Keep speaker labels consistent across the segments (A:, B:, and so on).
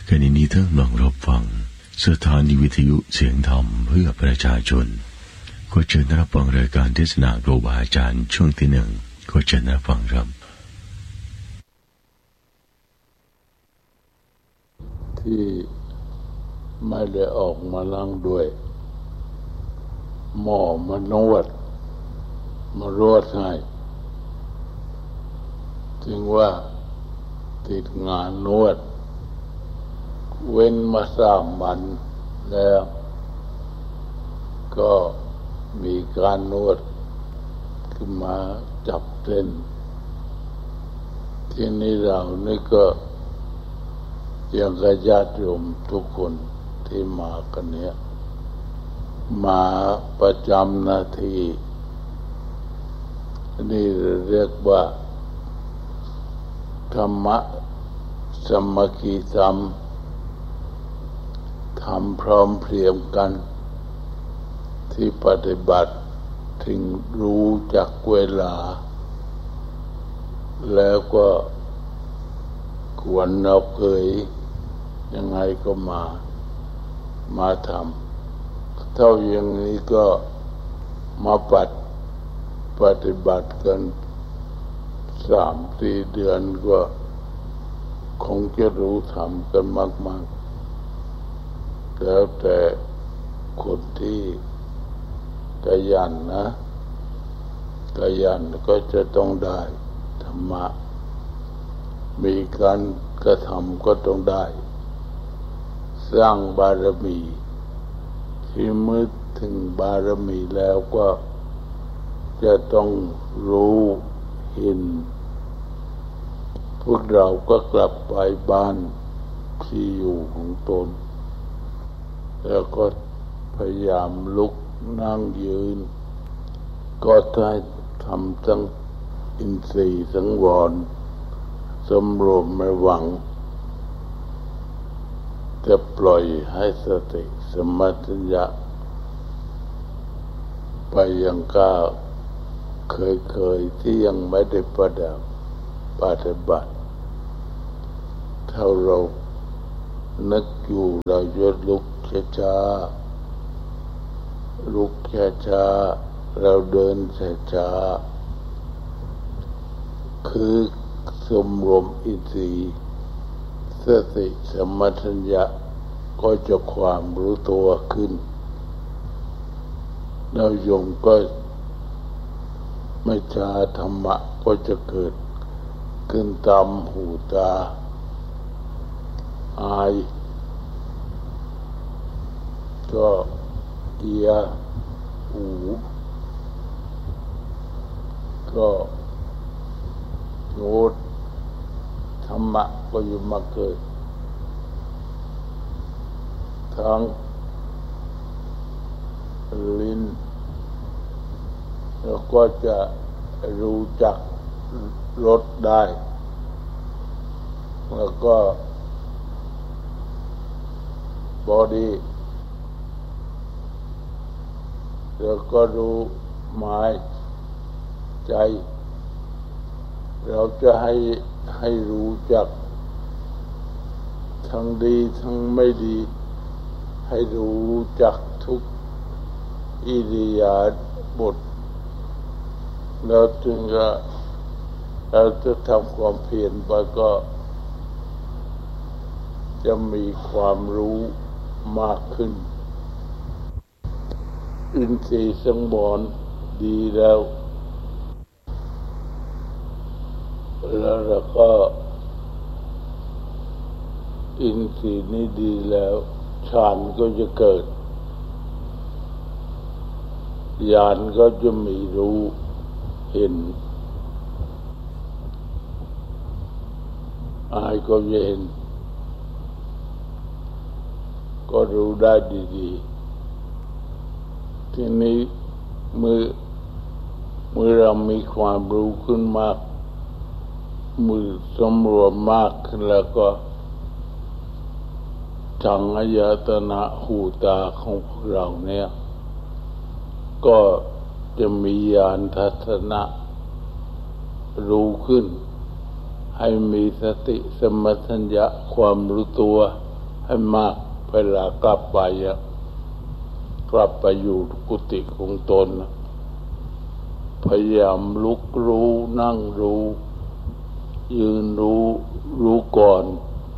A: ขณะนี้ท่านกำลังรับฟังสถานีวิทยุเสียงธรรมเพื่อประชาชนขอเชิญรับฟังรายการเทศนาครูบาอาจารย์ช่วงที่1ขอเชิญรับฟังครับ
B: ที่ไม่ได้ออกมานั่งด้วยหมอมานวดมารวดให้จึงว่าติดงานนวดเว้นมา3 วันแล้วก็มีการนวดขึ้นมาจับเส้นที่นี่เรานี่ก็ยังกระญาติโยมทุกคนที่มากันเนี้ยมาประจำหน้าที่นี่เรียกว่าธรรมะสามัคคีธรรมทำพร้อมเพรียงกันที่ปฏิบัติถึงรู้จักเวลาแล้วก็ควรเอาเคยยังไงก็มาทำเท่าอย่างนี้ก็มาปฏิบัติกัน3-4 เดือนก็คงจะรู้ทำกันมากๆแล้วแต่คนที่ขยันนะขยันก็จะต้องได้ธรรมะมีการกระทำก็ต้องได้สร้างบารมีที่เมื่อถึงบารมีแล้วก็จะต้องรู้เห็นพวกเราก็กลับไปบ้านที่อยู่ของตนแล้วก็พยายามลุกนั่งยืนก็ได้ทำทั้งอินทรีย์สังวรสำรวมระวังจะปล่อยให้สติสมัชัญญะไปยังก้าวเคยที่ยังไม่ได้ปฏิบัติถ้าเรานึกอยู่เราจะลุกช้าๆลุกช้าๆเราเดินช้าๆคือสมรวมอินทรีย์สติสมัชัญญะก็จะความรู้ตัวขึ้นแล้วโยมก็ไม่ช้าธรรมะก็จะเกิดขึ้นตามหูตาอายก็เอียหูก็โยดธรรมะก็อยู่มาเกิดทั้งลิ้นแล้วก็จะรู้จักรสได้แล้วก็บอดี้แล้วก็รู้หมายใจเราจะให้รู้จักทั้งดีทั้งไม่ดีให้รู้จักทุกอิริยาบถแล้วจึงเราจะทำความเพียรไปก็จะมีความรู้มากขึ้นอินทรีย์สังวรดีแล้วก็อินทรีย์นี้ดีแล้วฌานก็จะเกิดญาณก็จะมีรู้เห็นอายก็จะเห็นก็รู้ได้ดีๆทีนี้เมื่อเรามีความรู้ขึ้นมากมือสำรวมมากขึ้นแล้วก็ทางอายตนะหูตาของพวกเราเนี่ยก็จะมีญาณทัศนะรู้ขึ้นให้มีสติสมัชัญญะความรู้ตัว เให้มากเวลากลับไปอยู่กุฏิของตนพยายามลุกรู้นั่งรู้ยืนรู้ก่อน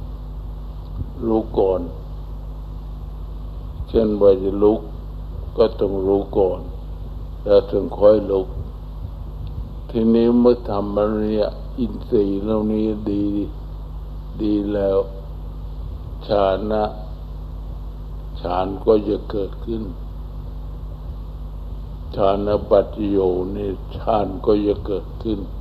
B: เช่นว่าจะลุกก็ต้องรู้ก่อนแล้วถึงค่อยลุกทีนี้เมื่อทำมันเนี่ยอินทรีย์เหล่านี้ดีแล้วฌานก็จะเกิดขึ้นฌานปัจจโยนี่ฌานก็จะเกิดขึ้น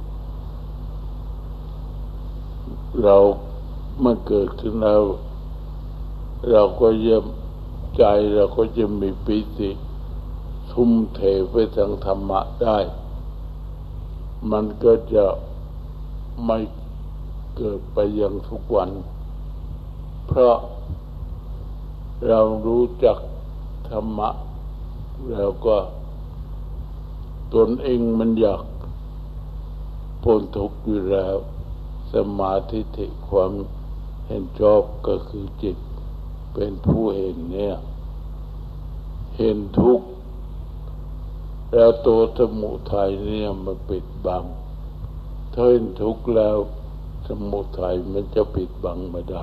B: เราเมื่อเกิดขึ้นแล้วเราก็ใจเราก็จะมีปิติทุ่มเทไปทางธรรมะได้มันก็จะไม่เกิดไปอย่างทุกวันเพราะเรารู้จักธรรมะแล้วก็ตนเองมันอยากพ้นทุกข์อยู่แล้วสมาธิความเห็นชอบก็คือจิตเป็นผู้เห็นเนี่ยเห็นทุกข์แล้วตัวสมุทัยเนี่ยมันปิดบังถ้าเห็นทุกข์แล้วสมุทัยมันจะปิดบังไม่ได้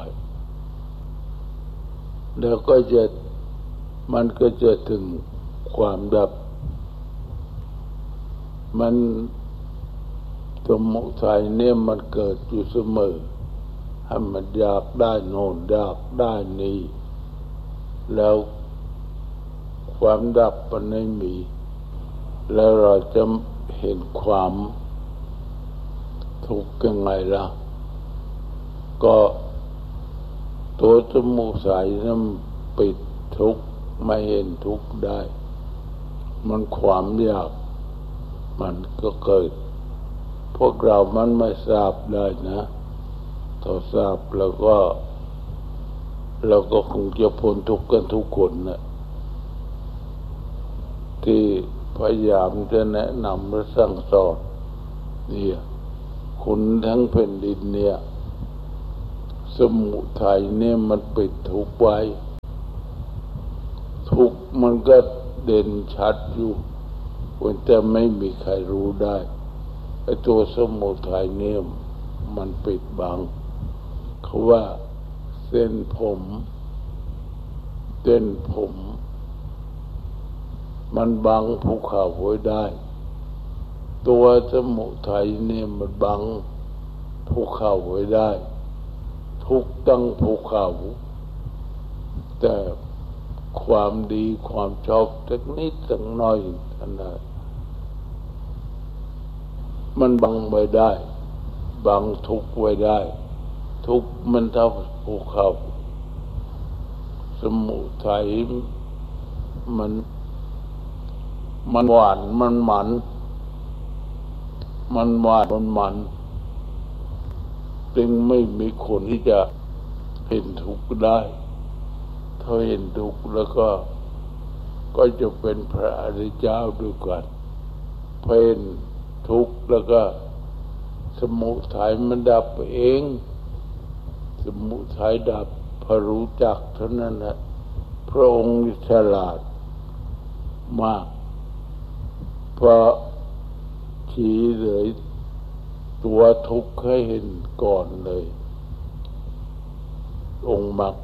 B: แล้วมันก็จะถึงความดับมันสมุทัยเนี่ยมันเกิดอยู่เสมอให้มันอยากได้โน่นอยากได้นี่แล้วความดับมันไม่มีแล้วเราจะเห็นความทุกข์ยังไงล่ะก็ตัวสมุทัยนั้นปิดทุกข์ไม่เห็นทุกข์ได้มันความอยากมันก็เกิดพวกเรามันไม่ทราบได้นะถ้าทราบแล้วก็เราก็คงจะพ้นทุกข์กันทุกคนนะที่พยายามจะแนะนำและสั่งสอนเนี่ยคุณทั้งแผ่นดินเนี่ยสมุทัยเนี่ยมันปิดทุกข์ไว้ทุกข์มันก็เด่นชัดอยู่แต่ไม่มีใครรู้ได้ไอ้ตัวสมุทัยเนี่ยมันปิดบังเขาว่าเส้นผมมันบังภูเขาไว้ได้ตัวสมุทัยเนี่ยมันบังภูเขาไว้ได้ทุกตั้งภูเขาแต่ความดีความชอบสักนิดสักหน่อยอันนั้นมันบังไว้ได้บังทุกข์ไว้ได้ทุกข์มันเท่าภูเขาสมุทัยมันหวานมันมันจึงไม่มีคนที่จะเห็นทุกข์ได้ถ้าเห็นทุกข์แล้วก็จะเป็นพระอริยเจ้าด้วยกันเห็นทุกข์แล้วก็สมุทัยมันดับเองสมุทัยดับพอรู้จักเท่านั้นแหละพระองค์ฉลาดมากเพราะชี้เลยตัวทุกข์ให้เห็นก่อนเลยองค์มรรค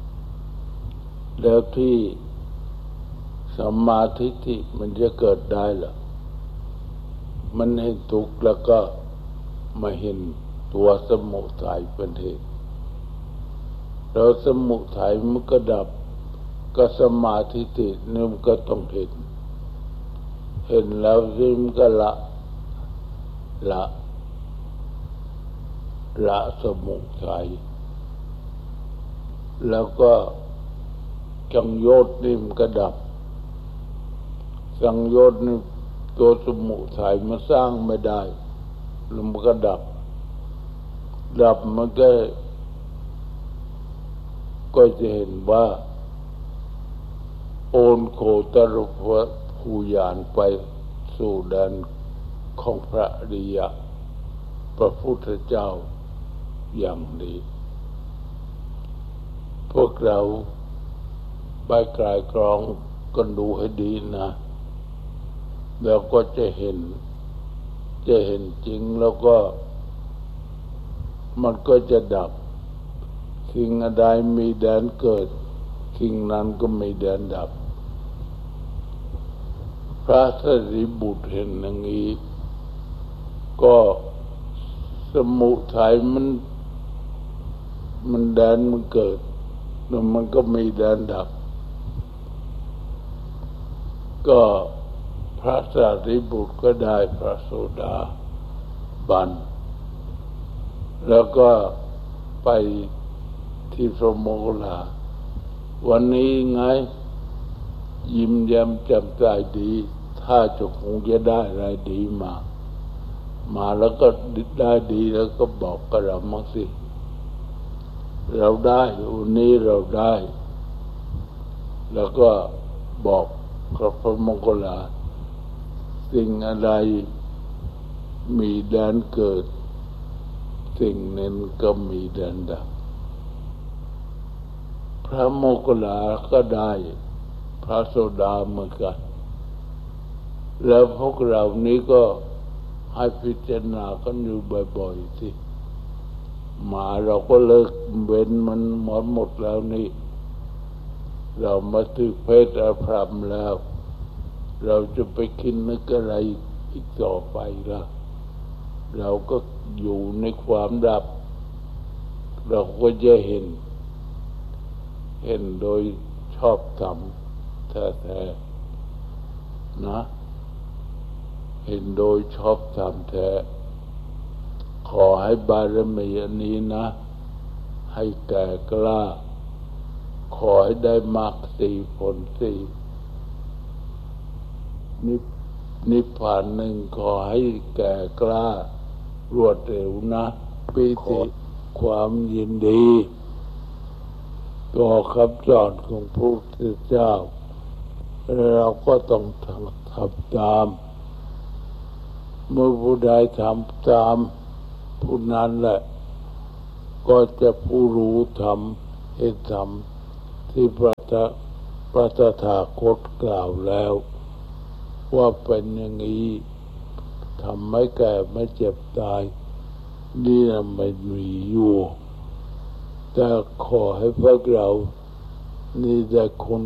B: แล้วที่สัมมาทิฏฐิมันจะเกิดได้ล่ะมันเห็นทุกข์แล้วก็มาเห็นตัวสมุทัยเป็นเหตุแล้วสมุทัยมันก็ดับก็สัมมาทิฏฐินี่มันก็ต้องเห็นแล้วมันก็ละสมุทัยแล้วก็สังโยชน์นี่มันก็ดับสังโยชน์นี่ตัวสมุทัยมันสร้างไม่ได้แล้วมันก็ดับมันก็จะเห็นว่าโอนโคตรภูญาณไปสู่แดนของพระอริยะพระพุทธเจ้าอย่างนี้พวกเราไปกลายกรองกันดูให้ดีนะแล้วก็จะเห็นจริงแล้วก็มันก็จะดับสิ่งใดมีแดนเกิดสิ่งนั้นก็มีแดนดับพระสารีบุตรเห็นอย่างนี้ก็สมุทัยมันแดนมันเกิดแล้วมันก็มีแดนดับก็พระสารีบุตรก็ได้พระโสดาบันแล้วก็ไปที่พรหมโมคคัลลาวันนี้ไงยิ้มแย้มแจ่มใสดีถ้าจะคงจะได้อะไรดีมาแล้วก็ได้ดีแล้วก็บอกกับเรามั่งสิเราได้วันนี้เราได้แล้วก็บอกกับพระโมคคัลลาสิ่งอะไรมีแดนเกิดสิ่งนั้นก็มีแดนดับพระโมคคัลลาก็ได้พระโสดาเหมือนกันแล้วพวกเรานี้ก็ให้พิจารณากันอยู่บ่อยๆสิเราก็เลิกเว้นมันหมดแล้วนี่เรามาถึงเพศอภรรมแล้วเราจะไปคิดนึกอะไรอีกต่อไปล่ะเราก็อยู่ในความดับเราก็จะเห็นโดยชอบธรรมแท้ๆนะเห็นโดยชอบธรรมแท้ขอให้บารมีอันนี้นะให้แก่กล้าขอให้ได้มรรคสี่ผลสี่นิพพานหนึ่งขอให้แก่กล้ารวดเร็วนะปิติความยินดีต่อคำสอนของพระพุทธเจ้าเราก็ต้องทำตามเมื่อผู้ใดทำตามผู้นั้นแหละก็จะผู้รู้ธรรมเห็นธรรมที่พระตถาคตกล่าวแล้วว่าเป็นอย่างนี้ทำไม่แก่ไม่เจ็บตายนี่ไม่มีอยู่แต่ขอให้พวกเรานี่ได้คน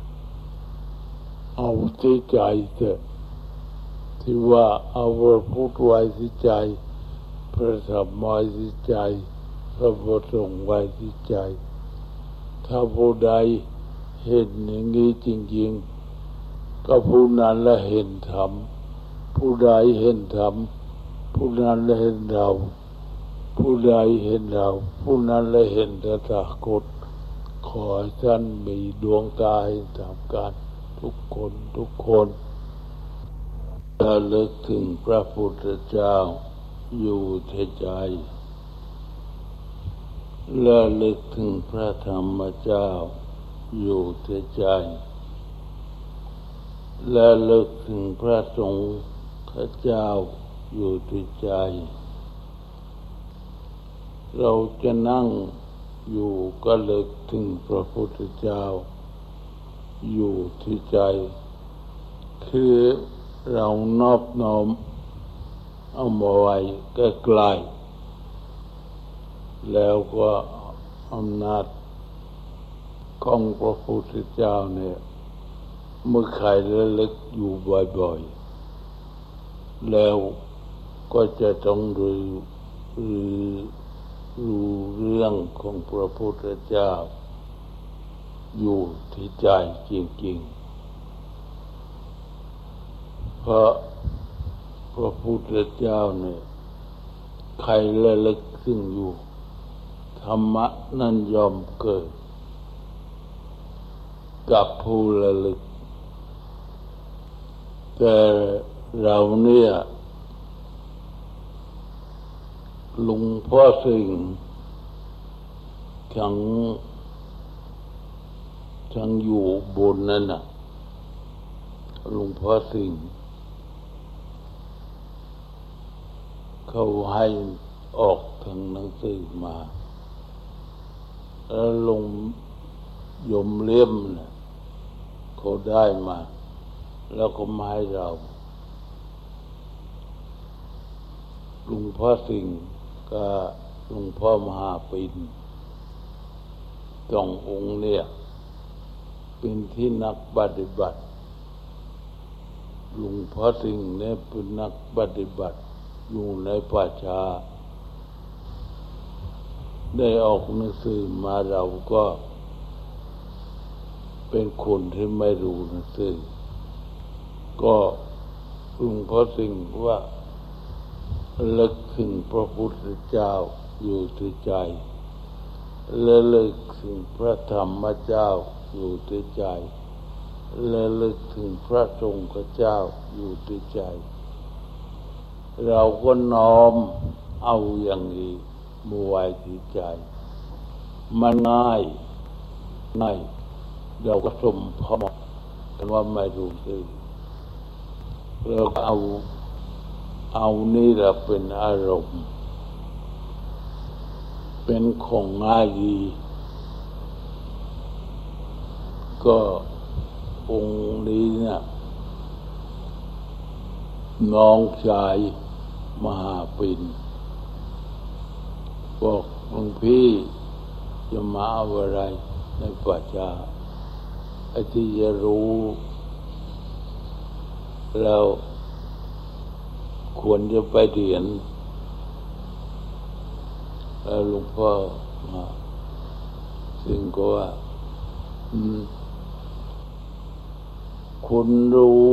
B: เอาที่ใจเถอะที่ว่าเอาพระพุทธไว้ที่ใจพระธรรมไว้ที่ใจพระพุทธสงฆ์ไว้ที่ใจถ้าผู้ใดเห็นอย่างนี้จริงๆก็ผู้นั้นละเห็นธรรมผู้ใดเห็นธรรมผู้นั้นละเห็นเราผู้ใดเห็นเราผู้นั้นละเห็นตถาคตขอให้ท่านมีดวงตาเห็นธรรมกันทุกคนระลึกถึงพระพุทธเจ้าอยู่ที่ใจระลึกถึงพระธรรมเจ้าอยู่ที่ใจระลึกถึงพระสงฆ์เจ้าอยู่ที่ใจเราจะนั่งอยู่ก็ระลึกถึงพระพุทธเจ้าอยู่ที่ใจคือเรานอบน้อมเอามาไว้ใกล้ๆแล้วก็อำนาจของพระพุทธเจ้าเนี่ยเมื่อใครระลึกอยู่บ่อยๆแล้วก็จะต้องรู้เรื่องของพระพุทธเจ้าอยู่ที่ใจจริงๆเพราะพระพุทธเจ้าเนี่ยใครระลึกถึงอยู่ธรรมะนั้นยอมเกิดกับผู้ระลึกแต่เราเนี่ยหลวงพ่อสิงห์ทั้งอยู่บนนั่นน่ะหลวงพ่อสิงห์เขาให้ออกทางหนังสือมาแล้วลงยมเลี่ยมเขาได้มาแล้วก็มาให้เราหลวงพ่อสิงห์กับหลวงพ่อมหาปิ่นสององค์เนี่ยเป็นที่นักปฏิบัติหลวงพ่อสิงห์เนี่ยเป็นนักปฏิบัติอยู่ในป่าช้าได้ออกหนังสือมาเราก็เป็นคนที่ไม่รู้หนังสือก็หลวงพ่อสิงห์ว่าระลึกถึงพระพุทธเจ้าอยู่ที่ใจระลึกถึงพระธรรมเจ้าอยู่ที่ใจระลึกถึงพระสงฆ์เจ้าอยู่ที่ใจเราก็น้อมเอาอย่างนี้มาไว้ที่ใจมันง่ายเราก็สมพอกันว่าไม่รู้สึกเราก็เอานี่แหละเป็นอารมณ์เป็นของง่ายดีก็องค์นี้เนี่ยน้องชายมหาปิ่นบอกหลวงพี่จะมาเอาอะไรในป่าช้าไอ้ที่จะรู้เราควรจะไปเรียนแล้วหลวงพ่อมาซึ่งก็ว่าคุณรู้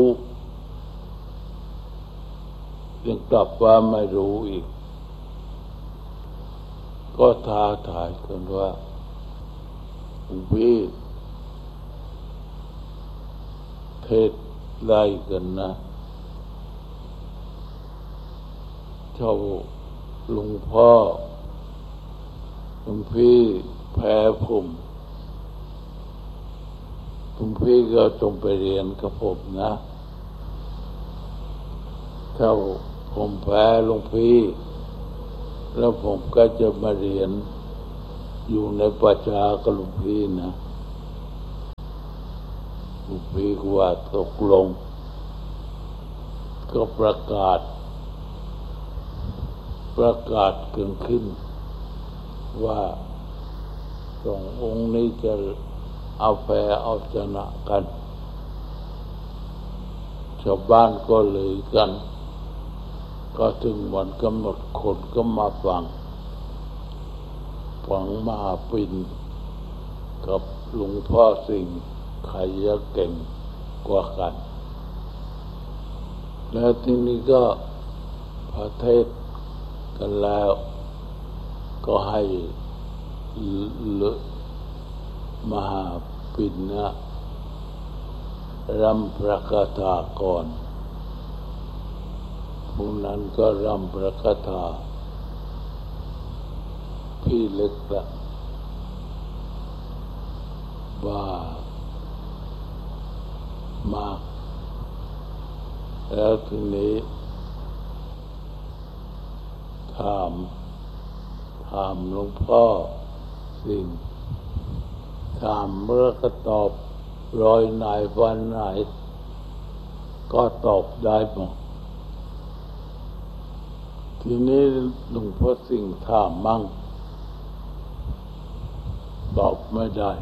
B: ยังกลับว่าไม่รู้อีกก็ท้าทายกันว่าพี่เทศไล่กันนะเจ้าหลวงพ่อหลวงพี่แพ้ผมหลวงพี่ก็ต้องไปเรียนกับผมนะถ้าผมแพ้หลวงพี่แล้วผมก็จะมาเรียนอยู่ในป่าช้ากับหลวงพี่นะหลวงพี่ก็ว่าตกลงก็ประกาศเกิดขึ้นว่าสององค์นี้จะเอาแพ้เอาชนะกันชาวบ้านก็เลยกันก็ถึงวันกำหนดคนก็มาฟังมหาปิ่นกับหลวงพ่อสิงห์ใครจะเก่งกว่ากันแล้วทีนี้ก็พระเทศกันแล้วก็ให้มหาปิ่นนะรำพระคาถาก่อนผู้นั้นก็รำพระคาถาพี่เล็กละว่ามากแล้วทีนี้ถามหลวงพ่อสิ่งถามเมื่อก็ตอบร้อยไหนวันไหนก็ตอบได้หมดทีนี้หลวงพ่อสิ่งถามมั่งตอบไม่ได้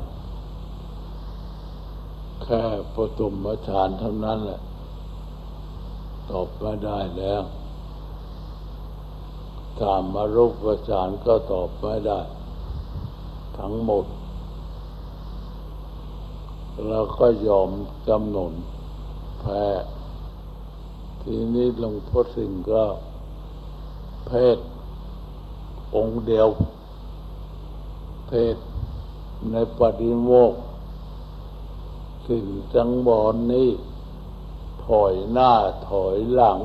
B: แค่ปฐมฌานเท่านั้นแหละตอบไม่ได้แล้วถามมารูปฌานก็ตอบไม่ได้ทั้งหมดแล้วก็ยอมจำนนแพ้ทีนี้หลวงพ่อสิงห์ก็เพศองค์เดียวเพศในปฏิโมกข์สิ่งจังบอนนี้ถอยหน้าถอยหลัง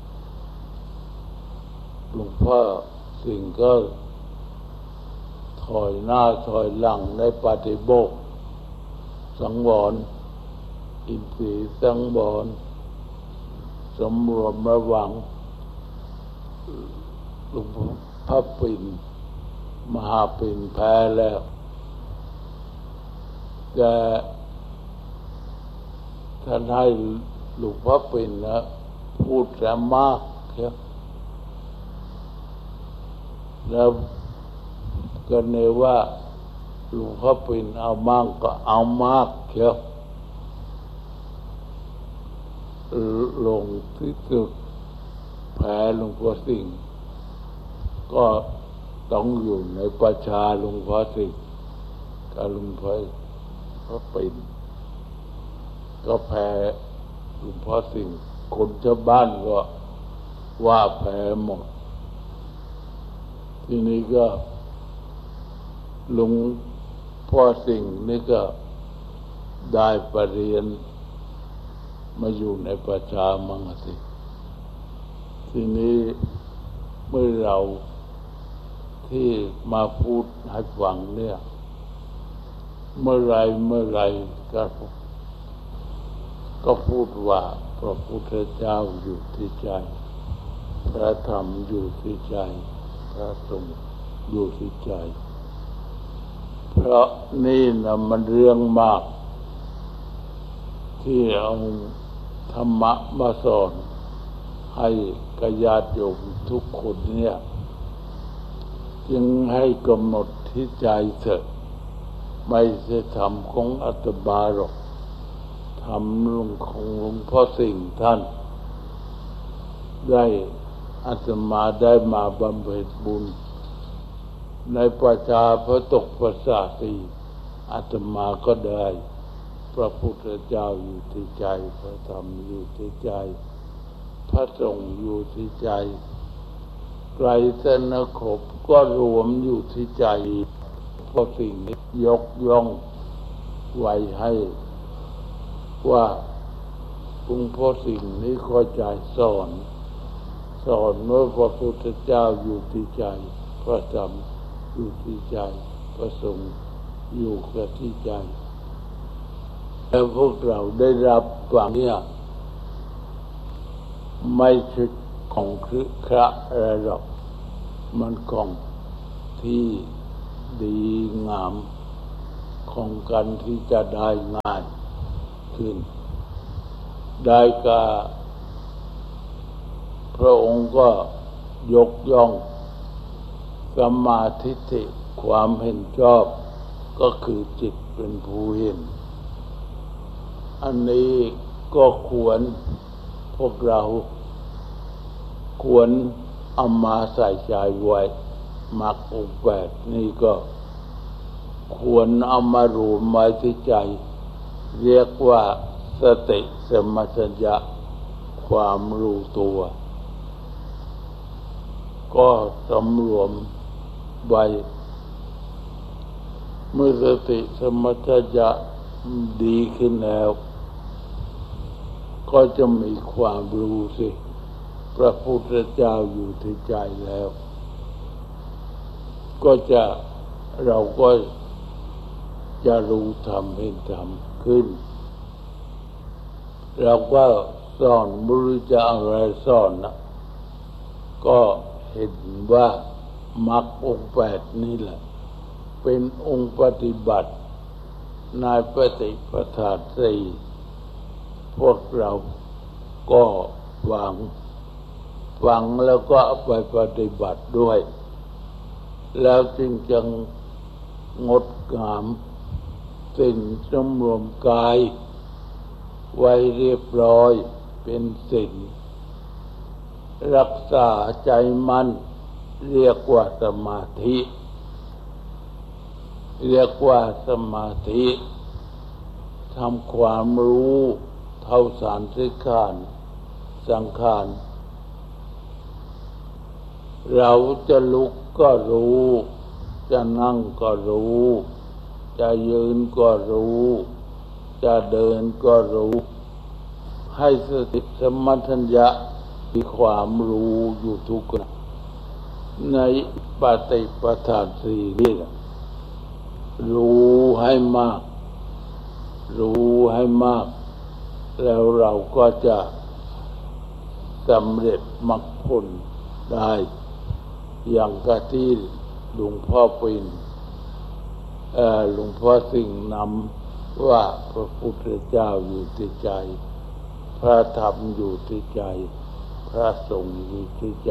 B: หลวงพ่อสิงห์ก็ถอยหน้าถอยหลังในปฏิโมกข์สังวรอินทรีย์สังวรสำรวมระวังหลวงพ่อปิ่นมหาปิ่นแพ้แล้วแต่ท่านให้หลวงพ่อปิ่นนะพูดแรงมากเชียวแล้วก็เนว่าหลวงพ่อปิ่นเอามากก็เอามากเชียวลงที่สุดแพ้หลวงพ่อสิงห์ก็ต้องอยู่ในประชาหลวงพ่อสิงห์กับหลวงพ่อปิ่นก็แพ้หลวงพ่อสิงห์คนชาวบ้านก็ว่าแพ้หมดทีนี้ก็หลวงพ่อสิงห์นี่ก็ได้ปรริญญามาอยู่ในประชามั่งสิทีนี้เมื่อเราที่มาพูดให้ฟังเนี่ยเมื่อไรก็พูดว่าพระพุทธเจ้าอยู่ที่ใจพระธรรมอยู่ที่ใจพระสงฆ์อยู่ที่ใจเพราะนี่นะมันเรื่องมากที่เอาธรรมะมาสอนให้กับญาติโยมทุกคนเนี่ยจึงให้กำหนดที่ใจเถอะไม่ใช่ธรรมของอาตมาหรอกธรรมของหลวงพ่อสิงห์ท่านได้อาตมาได้มาบำเพ็ญบุญในประชาพระตกประสาทีอาตมาก็ได้พระพุทธเจ้าอยู่ที่ใจพระธรรมอยู่ที่ใจพระสงฆ์อยู่ที่ใจไตรสรณคมก็รวมอยู่ที่ใจเพราะสิ่งนี้ยกย่องไว้ให้ว่าหลวงพ่อสิ่งนี้เข้าใจสอนว่าพระพุทธเจ้าอยู่ที่ใจพระธรรมอยู่ที่ใจพระสงฆ์อยู่กับที่ใจแล้วพวกเราได้รับฟังเนี่ยไม่ใช่ของคระอะไรหรอกมันของที่ดีงามของกันที่จะได้ง่ายขึ้นได้กับพระองค์ก็ยกย่องสัมมาทิฏฐิความเห็นชอบก็คือจิตเป็นผู้เห็นอันนี้ก็ควรพวกเราควรเอามาใส่ใจไว้มรรคองค์แปดนี่ก็ควรเอามารวมไว้ที่ใจเรียกว่าสติสัมปชัญญะความรู้ตัวก็สำรวมไว้เมื่อสติสัมปชัญญะดีขึ้นแล้วก็จะมีความรู้สิพระพุทธเจ้าอยู่ที่ใจแล้วก็เราก็จะรู้ธรรมเห็นธรรมขึ้นเราก็สอนไม่รู้จะอะไรสอนนะก็เห็นว่ามรรคองค์แปดนี่แหละเป็นองค์ปฏิบัติในปฏิปทาสี่พวกเราก็ฟังแล้วก็เอาไปปฏิบัติด้วยแล้วจึงจะงดงามสิ่งสำรวมกายไว้เรียบร้อยเป็นสิ่งรักษาใจมั่นเรียกว่าสมาธิทำความรู้เท่าสารสังขารเราจะลุกก็รู้จะนั่งก็รู้จะยืนก็รู้จะเดินก็รู้ให้สติสัมปชัญญะมีความรู้อยู่ทุกขณะในปฏิปทาสี่นี่แหละรู้ให้มากแล้วเราก็จะสำเร็จมรรคผลได้อย่างกะที่หลวงพ่อปิ่นหลวงพ่อสิงห์นว่าพระพุทธเจ้าอยู่ที่ใจพระธรรมอยู่ที่ใจพระสงฆ์อยู่ที่ใจ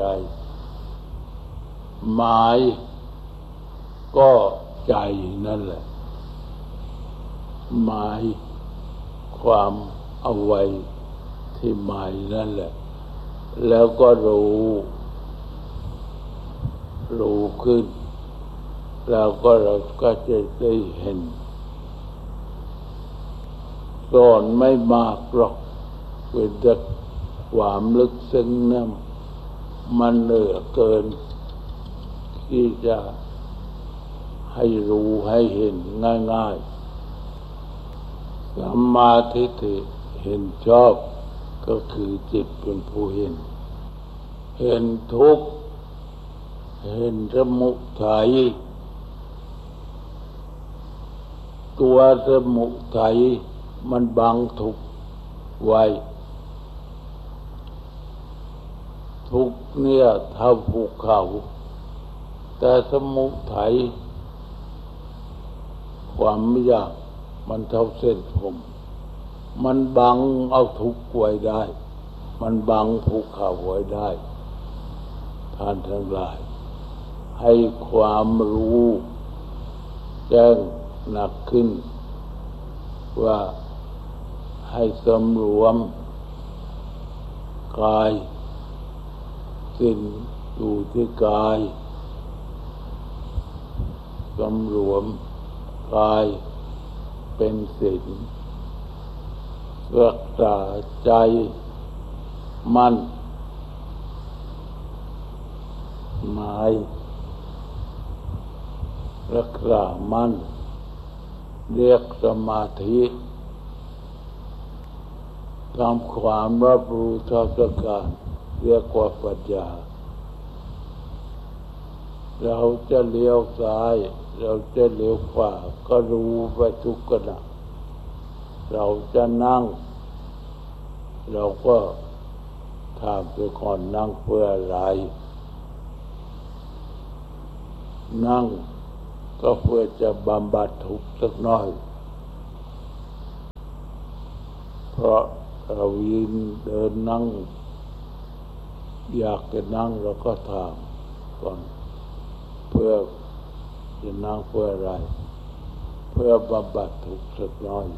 B: หมายก็ใจนั่นแหละหมายความเอาไว้ที่หมายนั่นแหละแล้วก็รู้ขึ้นแล้วก็เราก็จะได้เห็นสอนไม่มากหรอกเป็นแต่ความลึกซึ้งนั้นมันเหลือเกินที่จะให้รู้ให้เห็นง่ายๆสัมมาทิฏฐิเห็นชอบก็คือจิตเป็นผู้เห็นทุกข์เห็นสมุทัยตัวสมุทัยมันบังทุกข์ไว้ทุกข์เนี่ยเท่าภูเขาแต่สมุทัยความอยากมันเท่าเส้นผมมันบังเอาทุกข์ไว้ได้มันบังภูเขาไว้ได้ท่านทั้งหลายให้ความรู้แจ้งหนักขึ้นว่าให้สำรวมกายสิ่งอยู่ที่กายสำรวมกายเป็นศีลรักษาใจมั่นหมายรักษามั่นเรียกสมาธิทำความรับรู้เท่าทันการเรียกว่าปัญญาเราจะเลี้ยวซ้ายเราจะเลี้ยวขวาก็รู้ไปทุกขณะเราจะนั่งเราก็ถามไปก่อนนั่งเพื่ออะไรนั่งก็เพื่อจะบำบัดทุกข์สักหน่อยเพราะเรายืนเดินนั่งอยากจะนั่งเราก็ถามก่อนเพื่อจะนั่งเพื่ออะไรเพื่อบำบัดทุกข์สักหน่อย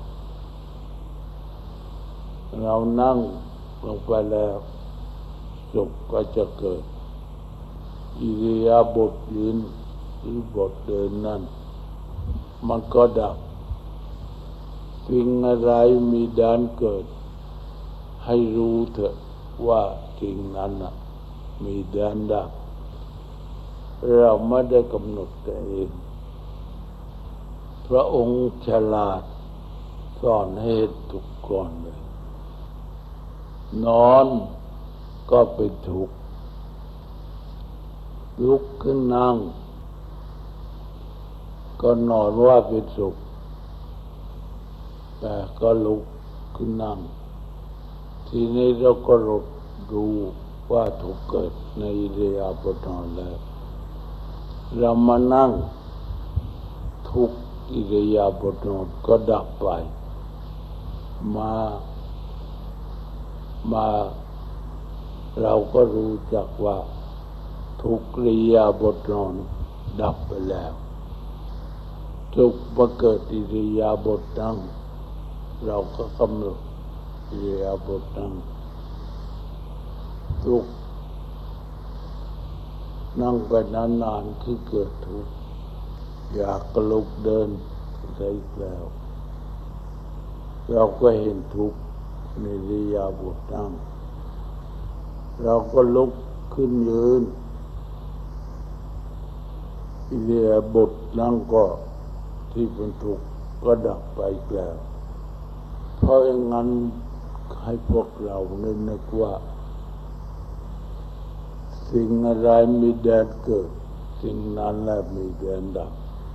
B: เรานั่งลงไปแล้วสุขก็จะเกิดอิริยาบถยืนหรือบทเดินนั้นมันก็ดับสิ่งอะไรมีแดนเกิดให้รู้เถอะว่าสิ่งนั้นมีแดนดับเราไม่ได้กำหนดแต่เองพระองค์ฉลาดสอนให้ทุกข์ก่อนเลยนอนก็เป็นทุกข์ลุกขึ้นนั่งก็นอนว่าเป็นสุขแต่ก็ลุกขึ้นนั่งทีนี้เราก็รู้ว่าทุกข์เกิดในอิริยาบถนอนแล้วเรามานั่งทุกอิริยาบถนอนก็ดับไปมาเราก็รู้จักว่าทุกอิริยาบถนอนดับไปแล้วทุกมาเกิดอิริยาบถนั่งเราก็กำหนดอิริยาบถนั่งทุกนั่งไปนานๆคือเกิดทุกข์อยากลุกเดินได้แล้วเราก็เห็นทุกข์ในอิริยาบถนั่งเราก็ลุกขึ้นยืนอิริยาบถนั่งก็ที่เป็นทุกข์ก็ดับไปแล้วเพราะอย่างนั้นให้พวกเรานึกว่าสิ่งอะไรมีแดนเกิดสิ่งนั้นแหละมีแดนดับ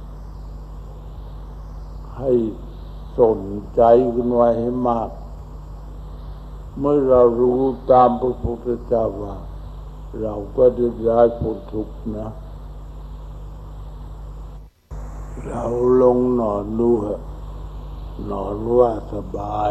B: ให้สนใจกันไว้ให้มากเมื่อเรารู้ตามพระพุทธเจ้าว่าเราก็จะได้พ้นทุกข์นะเราลงนอนดูเถอะนอนว่าสบาย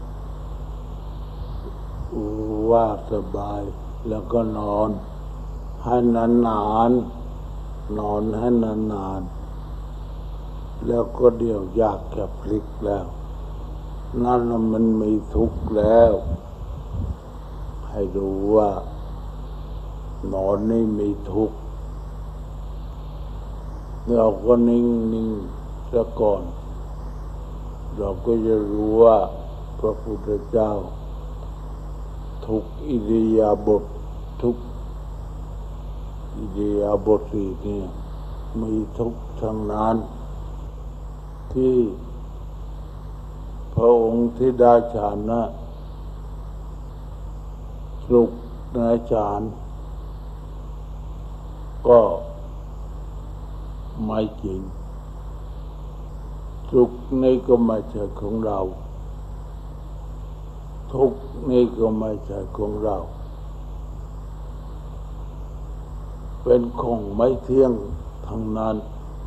B: ว่าสบายแล้วก็นอนให้นานๆนอนให้นานๆแล้วก็เดี๋ยวยากจะพลิกแล้วนั่นมันมีทุกข์แล้วให้ดูว่านอนนี่มีทุกข์เราก็นิ่งๆซะก่อนเราก็จะรู้ว่าพระพุทธเจ้าทุกอิริยาบถทุกอิริยาบถสี่เนี่ยมีทุกทั้งนั้นที่พระองค์ที่ได้ฌานนะสุขในฌานก็ไม่จริงสุขนี่ก็ไม่ใช่ของเราทุกข์นี่ก็ไม่ใช่ของเราเป็นของไม่เที่ยงทั้งนั้น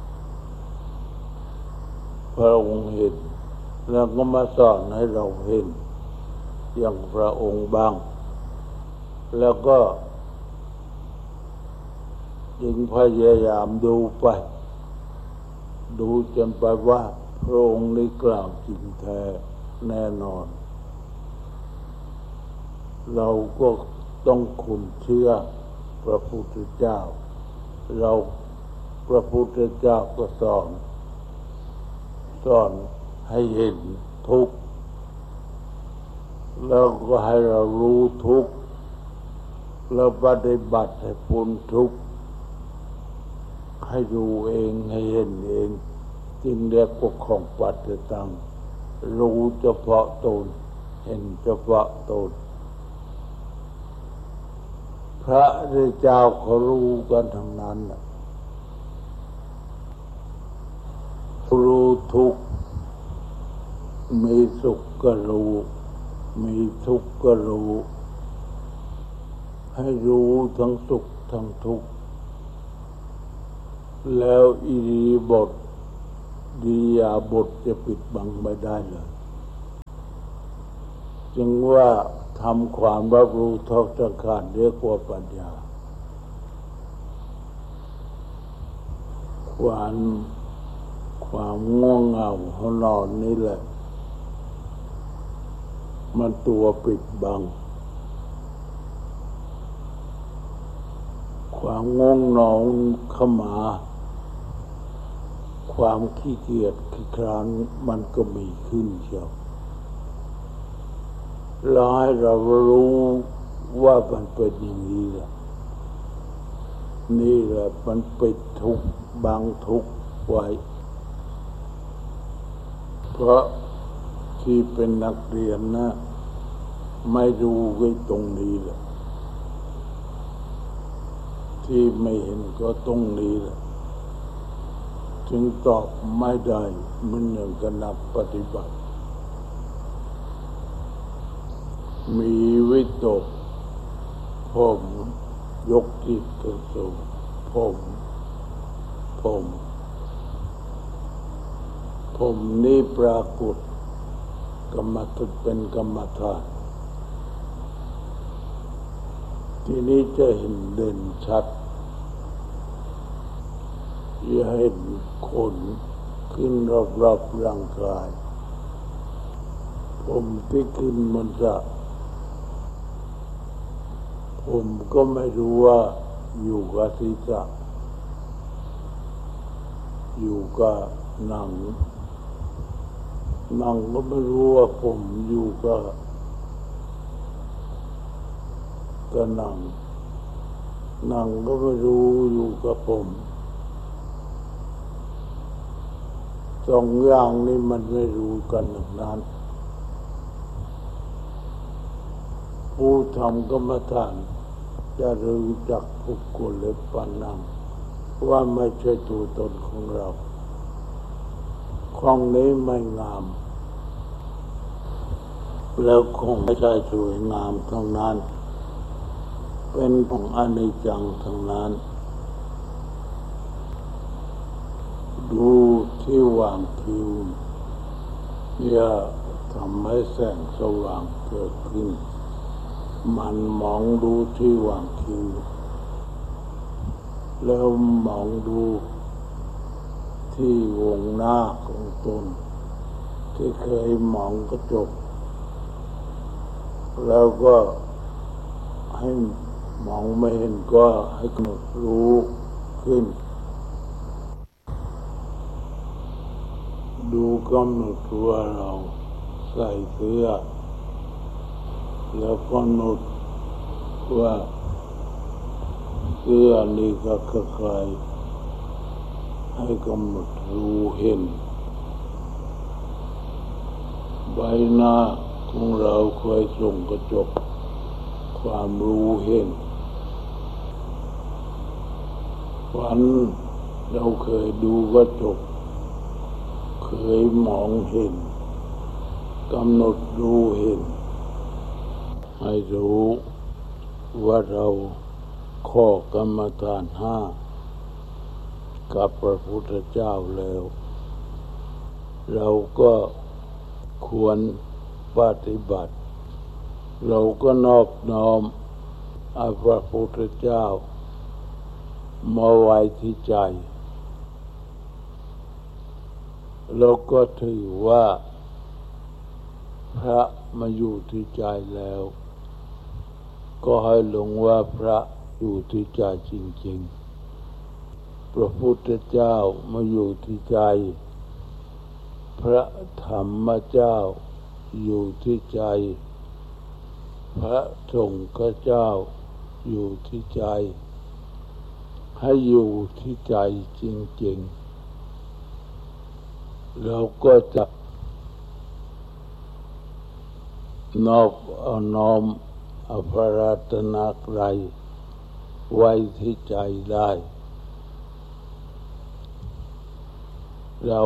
B: พระองค์เห็นแล้วก็มาสอนให้เราเห็นอย่างพระองค์บ้างแล้วก็จึงพยายามดูไปดูจนไปว่าพระองค์ได้กล่าวจริงแท้แน่นอนเราก็ต้องคุ้นเชื่อพระพุทธเจ้าเราพระพุทธเจ้าก็สอนให้เห็นทุกข์แล้วก็ให้เรารู้ทุกข์แล้วปฏิบัติให้พ้นทุกข์ให้ดูเองให้เห็นเองจึงเรียกว่าของปัจจตังรู้เฉพาะตนเห็นเฉพาะตนพระเจ้าเขารู้กันทั้งนั้นรู้ทุกข์มีสุขก็รู้มีทุกข์ก็รู้ให้รู้ทั้งสุขทั้งทุกข์แล้วอิริยาบถอิริยาบถจะปิดบังไม่ได้เลยจึงว่าทำความรับรู้เท่าทันการเรียกว่าปัญญาความง่วงเหงาหอนอนนี่แหละมันตัวปิดบังความง่วงนอนเข้ามาความขี้เกียจขี้คร้านมันก็มีขึ้นเชียวเราให้เรารู้ว่ามันเป็นอย่างนี้แหละนี่แหละมันปิดทุกข์บังทุกข์ไว้เพราะที่เป็นนักเรียนนะไม่รู้ไว้ตรงนี้แหละที่ไม่เห็นก็ตรงนี้แหละจึงตอบไม่ได้มันอย่างกับนักปฏิบัติมีวิตกผมยกจิตขึ้นสู่ผมนี่ปรากฏกรรมฐานเป็นกรรมฐานทีนี้จะเห็นเด่นชัดอย่าเห็นขนขึ้นรอบๆร่างกายผมที่ขึ้นมันจะผมก็ไม่รู้ว่าอยู่กับศีรษะอยู่กับหนังก็ไม่รู้ว่าผมอยู่กับหนังก็ไม่รู้อยู่กับผมสองอย่างนี้มันไม่รู้กันหนึ่งนั้นผู้ทำกรรมฐานจะรู้จักบุคคลและปัญญาว่าไม่ใช่ตัวตนของเราของนี้ไม่งามแล้วคงไม่ใช่สวยงามทั้งนั้นเป็นของอนิจจังทั้งนั้นดูที่วางคิ้วอย่าทำให้แสงสว่างเกิดขึ้นมันมองดูที่วางคิ้วแล้วมองดูที่วงหน้าของตนที่เคยมองกระจกแล้วก็ให้มองไม่เห็นก็ให้กำหนดรู้ขึ้นดูกำหนดว่าเราใส่เสื้อแล้วกำหนดว่าเสื้อนี้ก็คือใครให้กำหนดรู้เห็นใบหน้าของเราเคยส่งกระจกความรู้เห็นวันเราเคยดูกระจกเคยมองเห็นกำหนดรู้เห็นให้รู้ว่าเราข้อกรรมฐาน5กับพระพุทธเจ้าแล้วเราก็ควรปฏิบัติเราก็นอบน้อมเอาพระพุทธเจ้ามาไว้ที่ใจเราก็ถือว่าพระมาอยู่ที่ใจแล้วก็ให้หลงว่าพระอยู่ที่ใจจริงๆพระพุทธเจ้ามาอยู่ที่ใจพระธรรมเจ้าอยู่ที่ใจพระสงฆ์เจ้าอยู่ที่ใจให้อยู่ที่ใจจริงๆเราก็จะน้อมเอาพระรัตนตรัยไว้ที่ใจได้เรา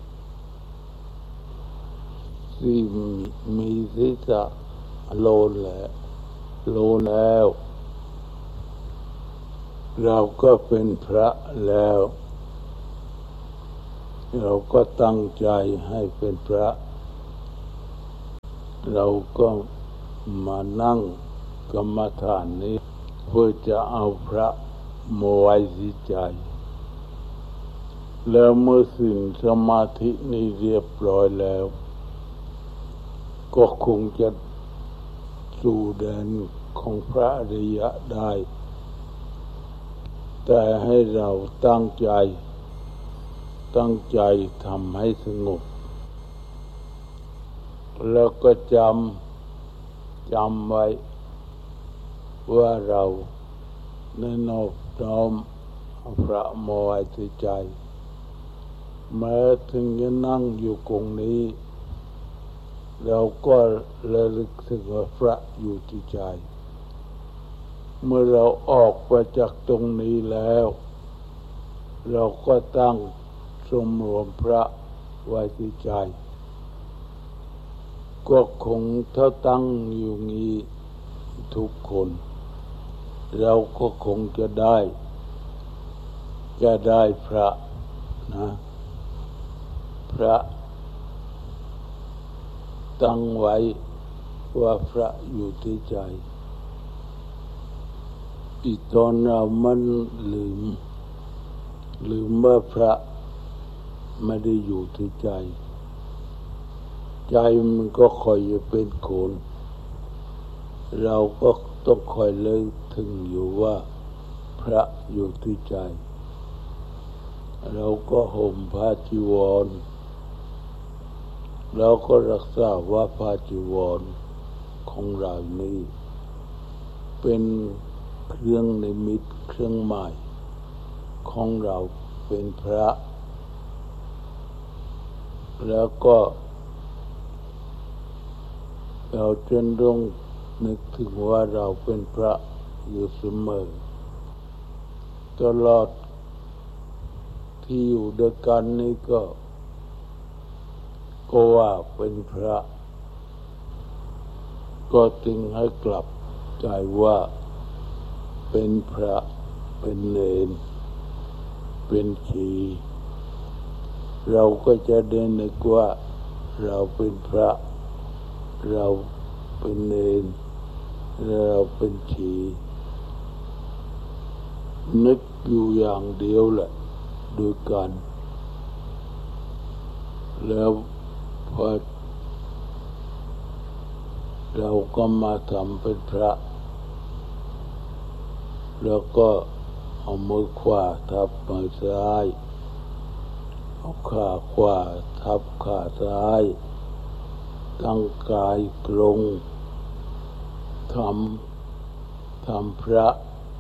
B: ที่มีศีรษะโลนแล้วเราก็เป็นพระแล้วเราก็ตั้งใจให้เป็นพระเราก็มานั่งกรรมฐานนี้เพื่อจะเอาพระมาไว้ที่ใจแล้วเมื่อสิ้นสมาธินี้เรียบร้อยแล้วก็คงจะสู่แดนของพระอริยะได้แต่ให้เราตั้งใจทำให้สงบแล้วก็จำไว้ว่าเราได้นอบน้อมพระมาไว้ที่ใจแม้ถึงจะนั่งอยู่ตรงนี้เราก็ระลึกถึงว่าพระอยู่ที่ใจเมื่อเราออกไปจากตรงนี้แล้วเราก็ตั้งสมรวมพระไว้ที่ใจก็คงถ้าตั้งอยู่นี้ทุกคนเราก็คงจะได้พระนะพระตั้งไว้ว่าพระอยู่ที่ใจอีกตอนเรามันลืมว่าพระไม่ได้อยู่ที่ใจมันก็คอยจะเป็นคนเราก็ต้องคอยเลิกถึงอยู่ว่าพระอยู่ที่ใจเราก็ห่มผ้าจีวรเราก็รักษาว่าผ้าจีวรของเรานี้เป็นเครื่องนิมิตเครื่องหมายของเราเป็นพระแล้วก็เราจนต้องนึกถึงว่าเราเป็นพระอยู่เสมอตลอดที่อยู่ด้วยกันนี่ก็ว่าเป็นพระก็จึงให้กลับใจว่าเป็นพระเป็นเณรเป็นชีเราก็จะได้นึกว่าเราเป็นพระเราเป็นเณรเราเป็นชีนึกอยู่อย่างเดียวแหละด้วยกันแล้วพอเราก็มาทำเป็นพระแล้วก็เอามือขวาทับมือซ้ายเอาขาขวาทับขาซ้ายตั้งกายตรงทำพระ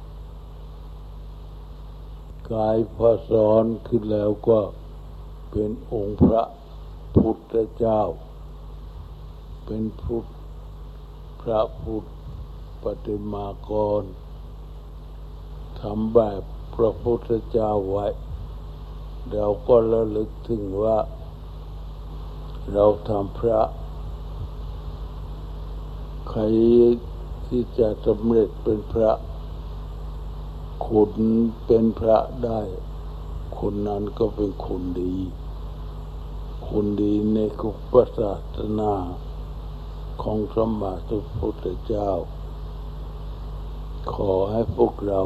B: กายพอสอนขึ้นแล้วก็เป็นองค์พระพุทธเจ้าเป็นพระพุทธปฏิมากรทำแบบพระพุทธเจ้าไว้เราก็ระลึกถึงว่าเราทำพระใครที่จะสำเร็จเป็นพระคนเป็นพระได้คนนั้นก็เป็นคนดีคนดีในพุทธศาสนาของพระบาทพุทธเจ้าขอให้พวกเรา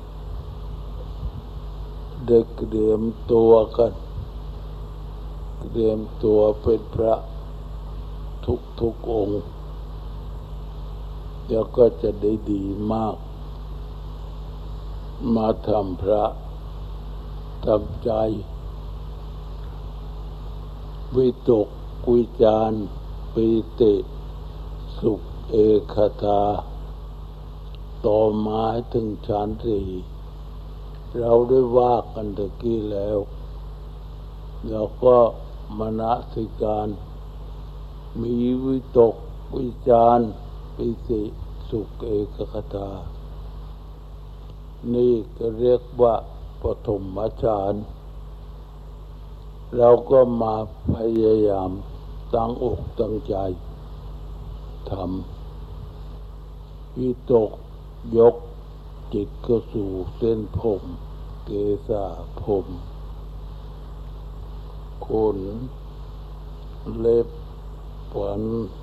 B: ได้เตรียมตัวกันเตรียมตัวเป็นพระทุกองค์แล้วก็จะได้ดีมากมาทำพระทำใจวิตกวิจารปิติสุขเอกตาต่อมาถึงชั้นสี่เราได้ว่ากันตะกี้แล้วแล้วก็มนสิการมีวิตกวิจารปิติสุขเอกคตานี่ก็เรียกว่าปฐมฌานเราก็มาพยายามตั้งอกตั้งใจทำวิตกยกจิตเข้าสู่เส้นผมเกศาผมขนเล็บฟัน